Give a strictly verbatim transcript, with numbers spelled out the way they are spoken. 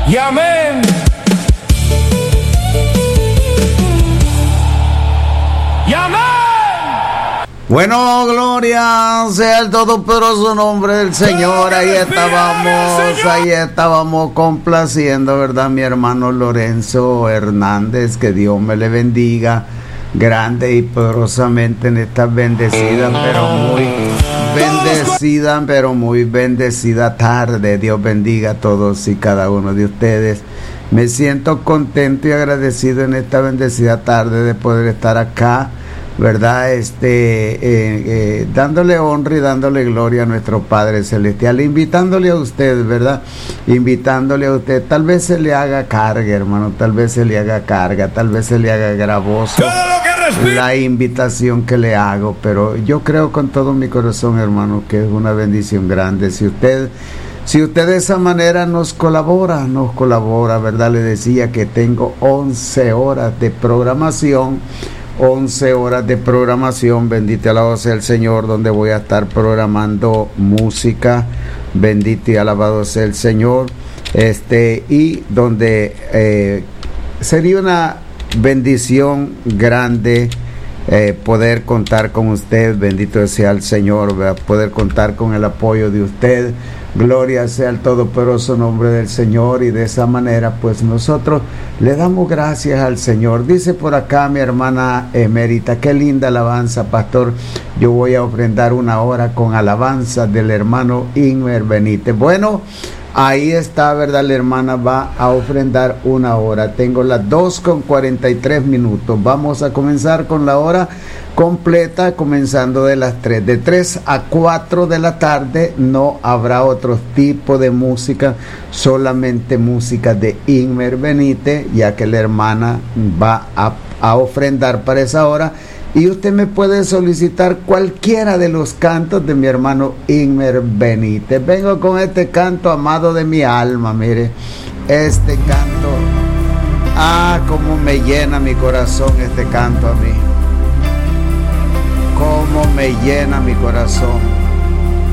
y amén. Y amén. Bueno, gloria sea el todopoderoso nombre del Señor. Ahí estábamos, ahí estábamos complaciendo, ¿verdad? Mi hermano Lorenzo Hernández, que Dios me le bendiga grande y poderosamente en esta bendecida, pero muy bendecida, pero muy bendecida tarde. Dios bendiga a todos y cada uno de ustedes. Me siento contento y agradecido en esta bendecida tarde de poder estar acá, ¿verdad? Este, eh, eh, dándole honra y dándole gloria a nuestro Padre Celestial, invitándole a usted, ¿verdad? Invitándole a usted, tal vez se le haga carga, hermano, tal vez se le haga carga, tal vez se le haga gravoso la invitación que le hago, pero yo creo con todo mi corazón, hermano, que es una bendición grande. Si usted Si usted de esa manera nos colabora, nos colabora, ¿verdad? Le decía que tengo once horas de programación, once horas de programación, bendito y alabado sea el Señor, donde voy a estar programando música, bendito y alabado sea el Señor, este, y donde eh, sería una bendición grande eh, poder contar con usted, bendito sea el Señor, ¿verdad? Poder contar con el apoyo de usted. Gloria sea el todopoderoso nombre del Señor, y de esa manera pues nosotros le damos gracias al Señor. Dice por acá mi hermana Emérita, qué linda alabanza, pastor. Yo voy a ofrendar una hora con alabanza del hermano Inmer Benítez. Bueno, ahí está, ¿verdad? La hermana va a ofrendar una hora. Tengo las dos con cuarenta y tres minutos. Vamos a comenzar con la hora completa, comenzando de las tres. De tres a cuatro de la tarde no habrá otro tipo de música, solamente música de Inmer Benítez, ya que la hermana va a, a ofrendar para esa hora. Y usted me puede solicitar cualquiera de los cantos de mi hermano Inmer Benítez. Vengo con este canto, amado de mi alma, mire, este canto, ah, cómo me llena mi corazón este canto a mí, cómo me llena mi corazón.